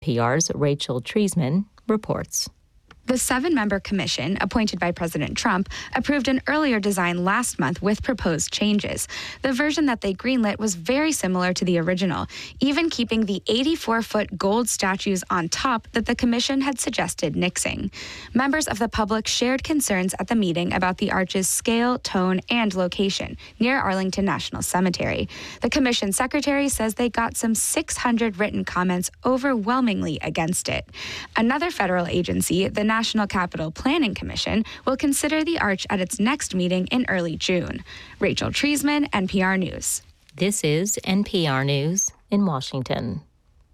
PR's Rachel Treisman reports. The 7-member commission, appointed by President Trump, approved an earlier design last month with proposed changes. The version that they greenlit was very similar to the original, even keeping the 84-foot gold statues on top that the commission had suggested nixing. Members of the public shared concerns at the meeting about the arch's scale, tone, and location near Arlington National Cemetery. The commission secretary says they got some 600 written comments overwhelmingly against it. Another federal agency, the National Capital Planning Commission, will consider the arch at its next meeting in early June. Rachel Treisman, NPR News. This is NPR News in Washington.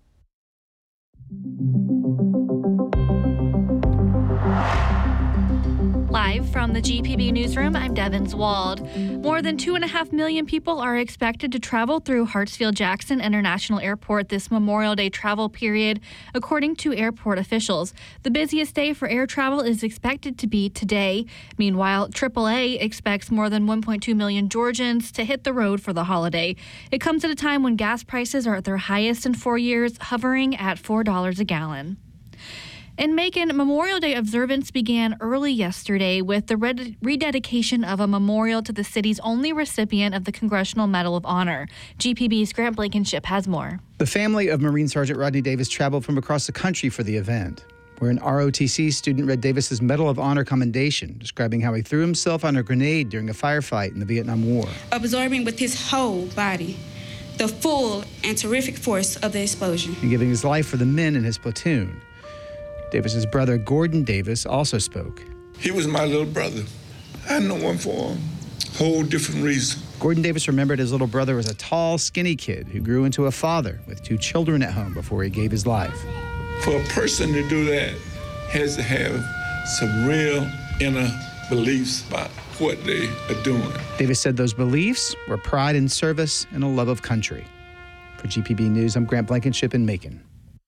Live from the GPB Newsroom, I'm Devin Zwald. More than 2.5 million people are expected to travel through Hartsfield-Jackson International Airport this Memorial Day travel period, according to airport officials. The busiest day for air travel is expected to be today. Meanwhile, AAA expects more than 1.2 million Georgians to hit the road for the holiday. It comes at a time when gas prices are at their highest in 4 years, hovering at $4 a gallon. In Macon, Memorial Day observance began early yesterday with the rededication of a memorial to the city's only recipient of the Congressional Medal of Honor. GPB's Grant Blankenship has more. The family of Marine Sergeant Rodney Davis traveled from across the country for the event. Where an ROTC student read Davis's Medal of Honor commendation, describing how he threw himself on a grenade during a firefight in the Vietnam War. Absorbing with his whole body the full and terrific force of the explosion. And giving his life for the men in his platoon. Davis's brother, Gordon Davis, also spoke. He was my little brother. I had no one for him. Whole different reason. Gordon Davis remembered his little brother as a tall, skinny kid who grew into a father with 2 children at home before he gave his life. For a person to do that has to have some real inner beliefs about what they are doing. Davis said those beliefs were pride in service and a love of country. For GPB News, I'm Grant Blankenship in Macon.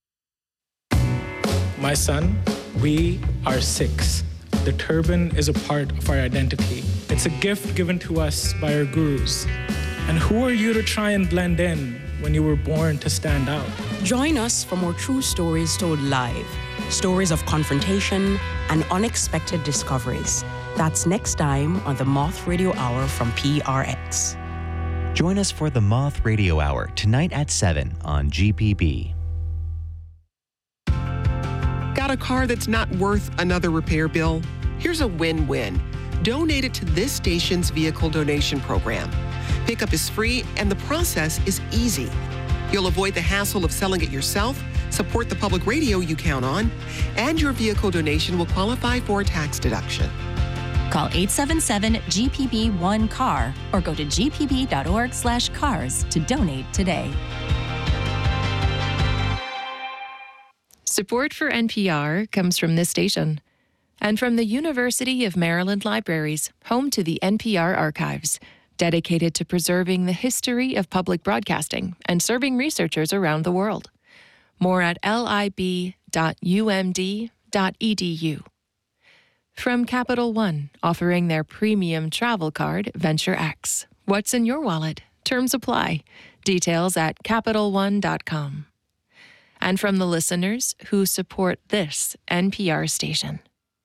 My son, we are 6. The turban is a part of our identity. It's a gift given to us by our gurus. And who are you to try and blend in when you were born to stand out? Join us for more true stories told live. Stories of confrontation and unexpected discoveries. That's next time on the Moth Radio Hour from PRX. Join us for the Moth Radio Hour tonight at 7 on GPB. Got a car that's not worth another repair bill? Here's a win-win. Donate it to this station's vehicle donation program. Pickup is free and the process is easy. You'll avoid the hassle of selling it yourself, support the public radio you count on, and your vehicle donation will qualify for a tax deduction. Call 877-GPB-1-CAR or go to gpb.org/cars to donate today. Support for NPR comes from this station and from the University of Maryland Libraries, home to the NPR Archives, dedicated to preserving the history of public broadcasting and serving researchers around the world. More at lib.umd.edu. From Capital One, offering their premium travel card, Venture X. What's in your wallet? Terms apply. Details at CapitalOne.com. And from the listeners who support this NPR station.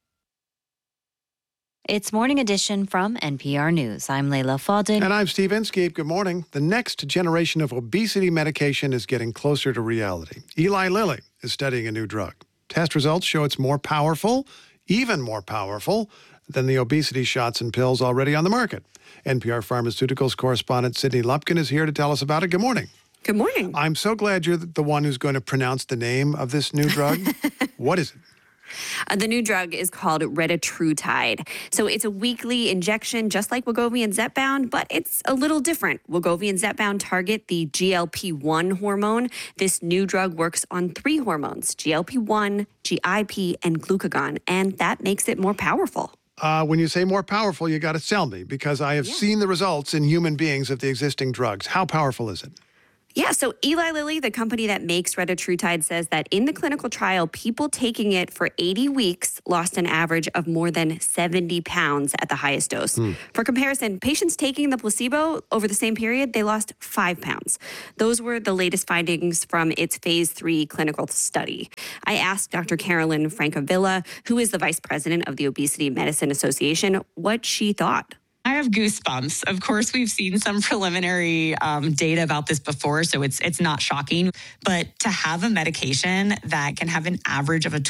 It's Morning Edition from NPR News. I'm Layla Faldin. And I'm Steve Inskeep. Good morning. The next generation of obesity medication is getting closer to reality. Eli Lilly is studying a new drug. Test results show it's more powerful, even more powerful, than the obesity shots and pills already on the market. NPR Pharmaceuticals correspondent Sydney Lupkin is here to tell us about it. Good morning. Good morning. I'm so glad you're the one who's going to pronounce the name of this new drug. What is it? The new drug is called retatrutide. So it's a weekly injection, just like Wegovy and Zepbound, but it's a little different. Wegovy and Zepbound target the GLP-1 hormone. This new drug works on 3 hormones, GLP-1, GIP, and glucagon, and that makes it more powerful. When you say more powerful, you got to sell me, because I have seen the results in human beings of the existing drugs. How powerful is it? Yeah, so Eli Lilly, the company that makes retatrutide, says that in the clinical trial, people taking it for 80 weeks lost an average of more than 70 pounds at the highest dose. For comparison, patients taking the placebo over the same period, they lost 5 pounds. Those were the latest findings from its phase 3 clinical study. I asked Dr. Carolyn Francavilla, who is the vice president of the Obesity Medicine Association, what she thought. I have goosebumps. Of course, we've seen some preliminary data about this before, so it's not shocking. But to have a medication that can have an average of a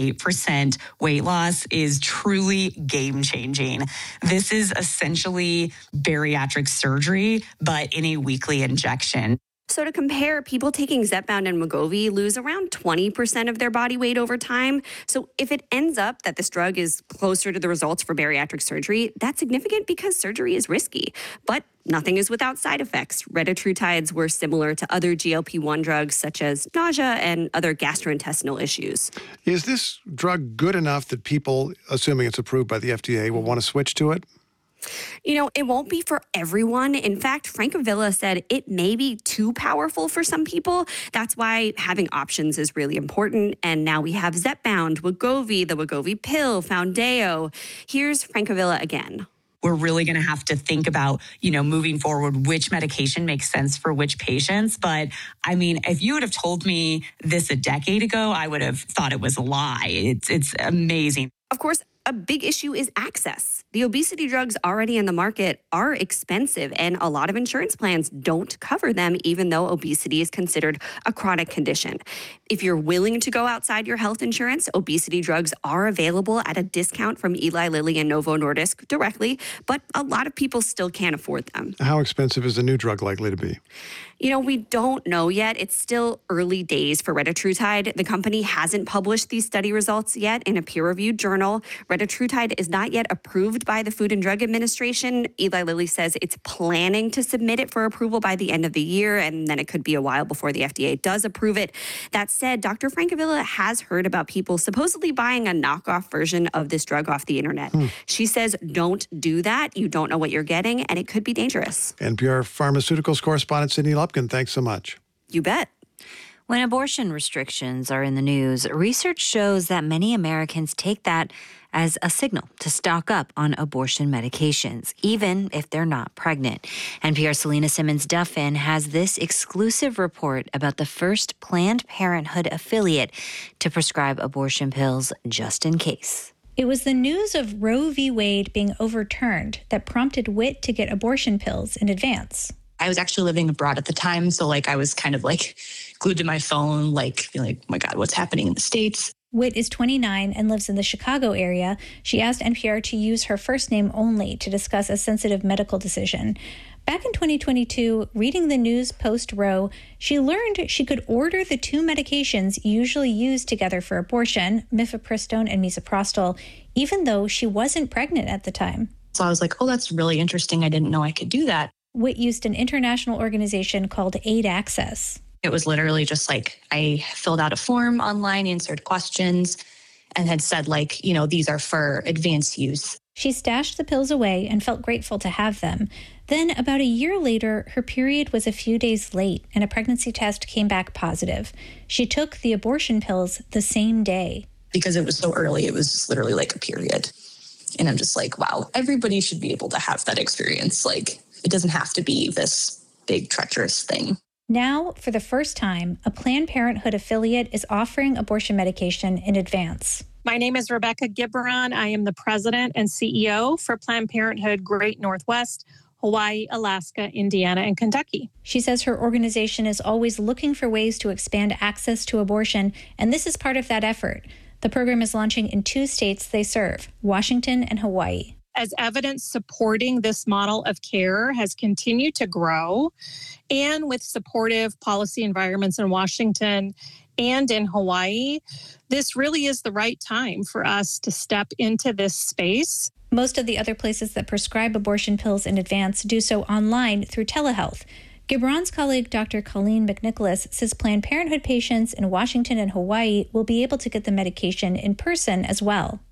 28% weight loss is truly game-changing. This is essentially bariatric surgery, but in a weekly injection. So to compare, people taking Zepbound and Wegovy lose around 20% of their body weight over time. So if it ends up that this drug is closer to the results for bariatric surgery, that's significant because surgery is risky. But nothing is without side effects. Retatrutides were similar to other GLP-1 drugs such as nausea and other gastrointestinal issues. Is this drug good enough that people, assuming it's approved by the FDA, will want to switch to it? You know, it won't be for everyone. In fact, Francavilla said it may be too powerful for some people. That's why having options is really important. And now we have Zepbound, Wegovy, the Wegovy pill, Foundayo. Here's Francavilla again. We're really going to have to think about, moving forward, which medication makes sense for which patients. But I mean, if you would have told me this a decade ago, I would have thought it was a lie. It's amazing. Of course, a big issue is access. The obesity drugs already in the market are expensive, and a lot of insurance plans don't cover them, even though obesity is considered a chronic condition. If you're willing to go outside your health insurance, obesity drugs are available at a discount from Eli Lilly and Novo Nordisk directly, but a lot of people still can't afford them. How expensive is the new drug likely to be? We don't know yet. It's still early days for retatrutide. The company hasn't published these study results yet in a peer-reviewed journal. Retatrutide is not yet approved by the Food and Drug Administration. Eli Lilly says it's planning to submit it for approval by the end of the year, and then it could be a while before the FDA does approve it. That said, Dr. Francavilla has heard about people supposedly buying a knockoff version of this drug off the internet. She says, don't do that. You don't know what you're getting, and it could be dangerous. NPR Pharmaceuticals correspondent Sydney Lupkin, thanks so much. You bet. When abortion restrictions are in the news, research shows that many Americans take that as a signal to stock up on abortion medications, even if they're not pregnant. NPR's Selena Simmons-Duffin has this exclusive report about the first Planned Parenthood affiliate to prescribe abortion pills just in case. It was the news of Roe v. Wade being overturned that prompted Whit to get abortion pills in advance. I was actually living abroad at the time, so I was kind of glued to my phone, feeling like, oh my God, what's happening in the States? Whit is 29 and lives in the Chicago area. She asked NPR to use her first name only to discuss a sensitive medical decision. Back in 2022, reading the news post-Roe, she learned she could order the two medications usually used together for abortion, mifepristone and misoprostol, even though she wasn't pregnant at the time. So I was like, oh, that's really interesting. I didn't know I could do that. Whit used an international organization called Aid Access. It was literally just I filled out a form online, answered questions, and had said these are for advanced use. She stashed the pills away and felt grateful to have them. Then about a year later, her period was a few days late and a pregnancy test came back positive. She took the abortion pills the same day. Because it was so early, it was just literally a period. And I'm just wow, everybody should be able to have that experience. It doesn't have to be this big, treacherous thing. Now, for the first time, a Planned Parenthood affiliate is offering abortion medication in advance. My name is Rebecca Gibberon. I am the president and CEO for Planned Parenthood Great Northwest, Hawaii, Alaska, Indiana, and Kentucky. She says her organization is always looking for ways to expand access to abortion, and this is part of that effort. The program is launching in 2 states they serve, Washington and Hawaii. As evidence supporting this model of care has continued to grow, and with supportive policy environments in Washington and in Hawaii, this really is the right time for us to step into this space. Most of the other places that prescribe abortion pills in advance do so online through telehealth. Gibron's colleague, Dr. Colleen McNicholas, says Planned Parenthood patients in Washington and Hawaii will be able to get the medication in person as well.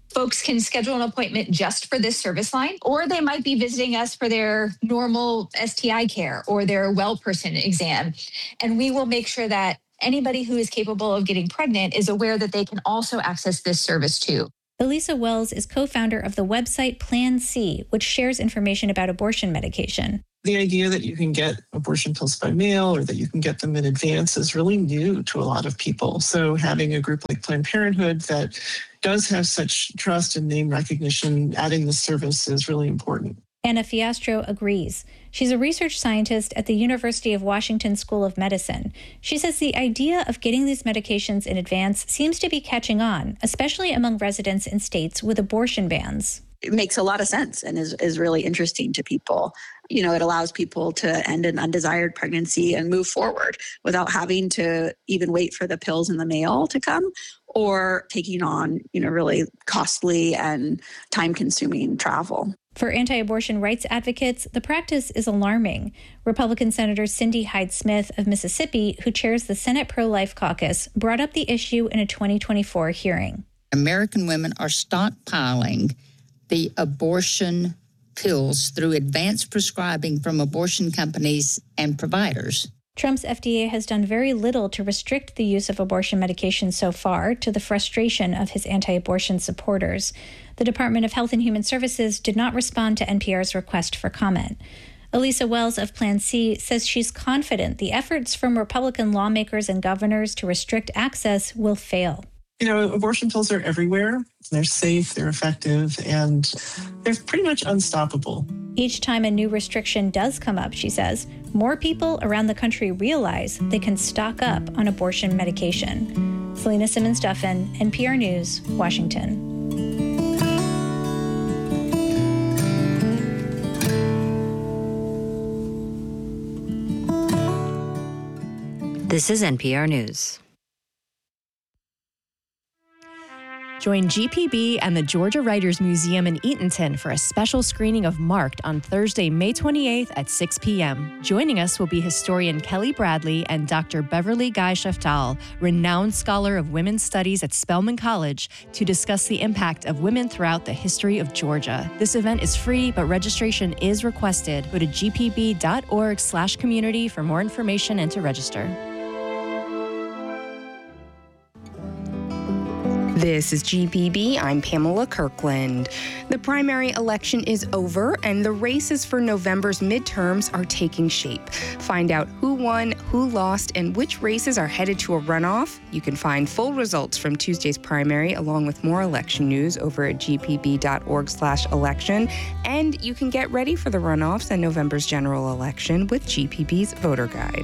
Folks can schedule an appointment just for this service line, or they might be visiting us for their normal STI care or their well person exam. And we will make sure that anybody who is capable of getting pregnant is aware that they can also access this service too. Elisa Wells is co-founder of the website Plan C, which shares information about abortion medication. The idea that you can get abortion pills by mail or that you can get them in advance is really new to a lot of people. So having a group like Planned Parenthood that does have such trust and name recognition, adding this service is really important. Anna Fiastro agrees. She's a research scientist at the University of Washington School of Medicine. She says the idea of getting these medications in advance seems to be catching on, especially among residents in states with abortion bans. It makes a lot of sense and is really interesting to people. You know, it allows people to end an undesired pregnancy and move forward without having to even wait for the pills in the mail to come or taking on, really costly and time-consuming travel. For anti-abortion rights advocates, the practice is alarming. Republican Senator Cindy Hyde-Smith of Mississippi, who chairs the Senate Pro-Life Caucus, brought up the issue in a 2024 hearing. American women are stockpiling the abortion pills through advanced prescribing from abortion companies and providers. Trump's FDA has done very little to restrict the use of abortion medication so far, to the frustration of his anti-abortion supporters. The Department of Health and Human Services did not respond to NPR's request for comment. Elisa Wells of Plan C says she's confident the efforts from Republican lawmakers and governors to restrict access will fail. Abortion pills are everywhere. They're safe, they're effective, and they're pretty much unstoppable. Each time a new restriction does come up, she says, more people around the country realize they can stock up on abortion medication. Selena Simmons-Duffin, NPR News, Washington. This is NPR News. Join GPB and the Georgia Writers Museum in Eatonton for a special screening of Marked on Thursday, May 28th at 6 p.m. Joining us will be historian Kelly Bradley and Dr. Beverly Guy-Sheftal, renowned scholar of women's studies at Spelman College, to discuss the impact of women throughout the history of Georgia. This event is free, but registration is requested. Go to gpb.org/community for more information and to register. This is GPB. I'm Pamela Kirkland. The primary election is over, and the races for November's midterms are taking shape. Find out who won, who lost, and which races are headed to a runoff. You can find full results from Tuesday's primary, along with more election news, over at gpb.org/election. And you can get ready for the runoffs and November's general election with GPB's voter guide.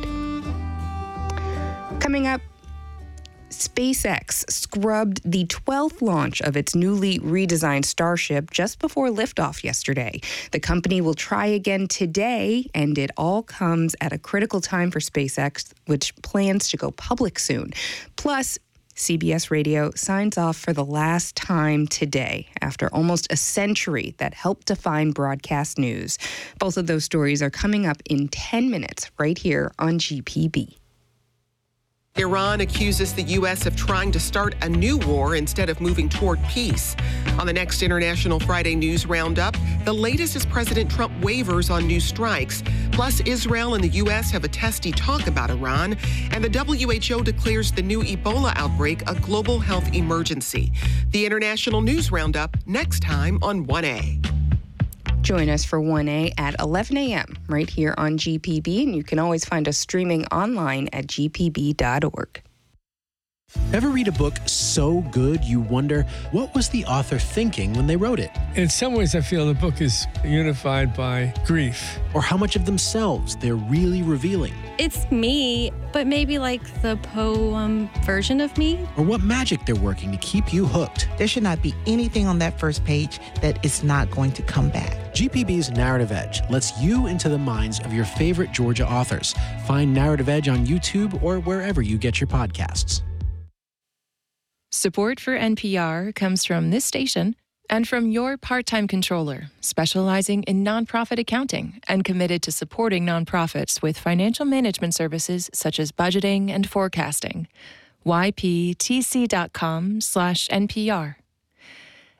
Coming up, SpaceX scrubbed the 12th launch of its newly redesigned Starship just before liftoff yesterday. The company will try again today, and it all comes at a critical time for SpaceX, which plans to go public soon. Plus, CBS Radio signs off for the last time today after almost a century that helped define broadcast news. Both of those stories are coming up in 10 minutes right here on GPB. Iran accuses the U.S. of trying to start a new war instead of moving toward peace. On the next International Friday News Roundup, the latest is President Trump waivers on new strikes. Plus, Israel and the U.S. have a testy talk about Iran, and the WHO declares the new Ebola outbreak a global health emergency. The International News Roundup next time on 1A. Join us for 1A at 11 a.m. right here on GPB, and you can always find us streaming online at gpb.org. Ever read a book so good you wonder, what was the author thinking when they wrote it? In some ways, I feel the book is unified by grief. Or how much of themselves they're really revealing. It's me, but maybe like the poem version of me. Or what magic they're working to keep you hooked. There should not be anything on that first page that is not going to come back. GPB's Narrative Edge lets you into the minds of your favorite Georgia authors. Find Narrative Edge on YouTube or wherever you get your podcasts. Support for NPR comes from this station and from your part-time controller, specializing in nonprofit accounting and committed to supporting nonprofits with financial management services such as budgeting and forecasting. YPTC.com/NPR.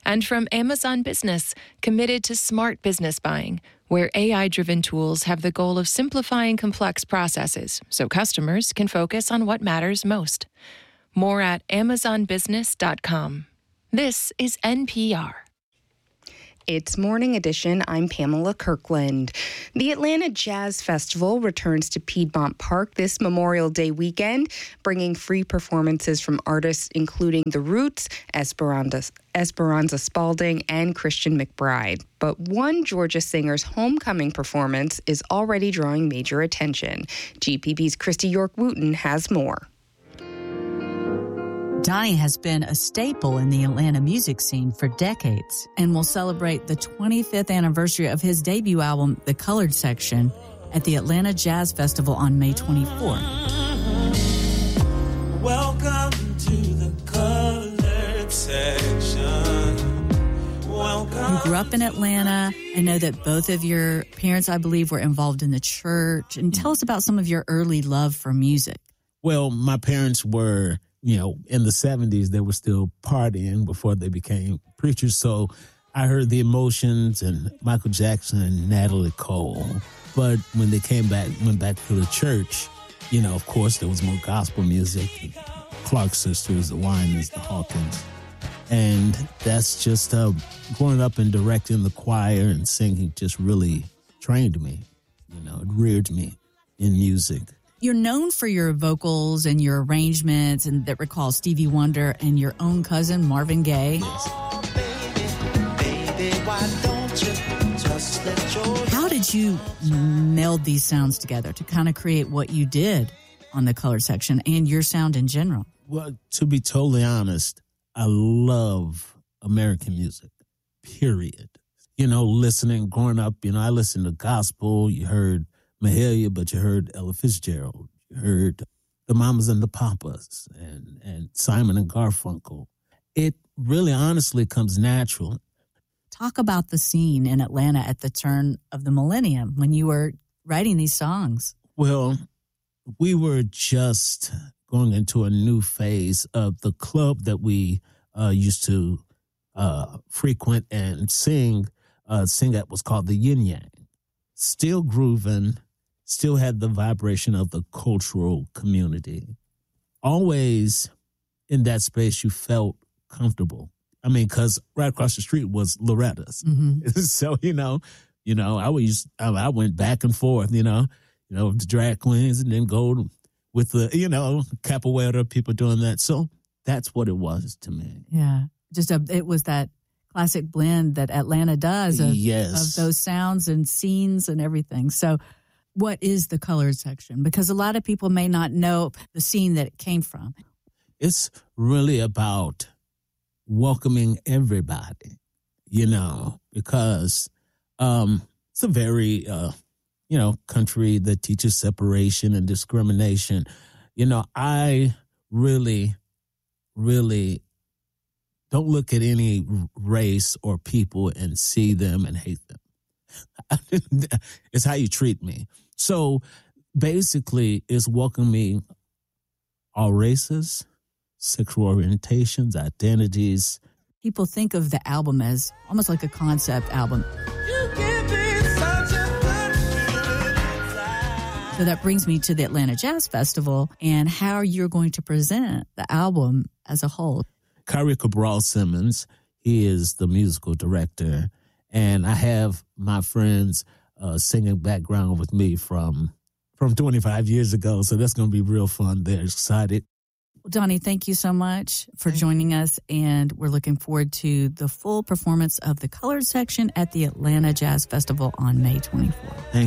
And from Amazon Business, committed to smart business buying, where AI-driven tools have the goal of simplifying complex processes so customers can focus on what matters most. More at amazonbusiness.com. This is NPR. It's Morning Edition. I'm Pamela Kirkland. The Atlanta Jazz Festival returns to Piedmont Park this Memorial Day weekend, bringing free performances from artists including The Roots, Esperanza Spalding, and Christian McBride. But one Georgia singer's homecoming performance is already drawing major attention. GPB's Christy York-Wooten has more. Donnie has been a staple in the Atlanta music scene for decades and will celebrate the 25th anniversary of his debut album, The Colored Section, at the Atlanta Jazz Festival on May 24th. Welcome to the Colored Section. Welcome. You grew up in Atlanta. I know that both of your parents, I believe, were involved in the church. And tell us about some of your early love for music. Well, my parents were... in the 70s, they were still partying before they became preachers. So I heard the Emotions and Michael Jackson and Natalie Cole. But when they went back to the church, of course, there was more gospel music. The Clark Sisters, the Winans, the Hawkins. And that's just growing up and directing the choir and singing just really trained me. It reared me in music. You're known for your vocals and your arrangements and that recall Stevie Wonder and your own cousin, Marvin Gaye. Yes. How did you meld these sounds together to kind of create what you did on The Colored Section and your sound in general? Well, to be totally honest, I love American music, period. Listening, growing up, I listened to gospel. You heard Mahalia, but you heard Ella Fitzgerald. You heard the Mamas and the Papas and Simon and Garfunkel. It really honestly comes natural. Talk about the scene in Atlanta at the turn of the millennium when you were writing these songs. Well, we were just going into a new phase of the club that we used to frequent and sing at was called the Yin Yang. Still grooving, still had the vibration of the cultural community. Always in that space, you felt comfortable. Because right across the street was Loretta's. Mm-hmm. So, I went back and forth, the drag queens and then go with the, capoeira, people doing that. So that's what it was to me. Yeah. It was that classic blend that Atlanta does of those sounds and scenes and everything. So what is the Colored Section? Because a lot of people may not know the scene that it came from. It's really about welcoming everybody, because it's a very, country that teaches separation and discrimination. I really, really don't look at any race or people and see them and hate them. It's how you treat me. So basically, it's welcoming all races, sexual orientations, identities. People think of the album as almost like a concept album. So that brings me to the Atlanta Jazz Festival and how you're going to present the album as a whole. Kyrie Cabral Simmons, he is the musical director, and I have my friends singing background with me from 25 years ago, so that's going to be real fun. They're excited. Well, Donnie, thank you so much for joining us, and we're looking forward to the full performance of The Colored Section at the Atlanta Jazz Festival on May 24th. Thank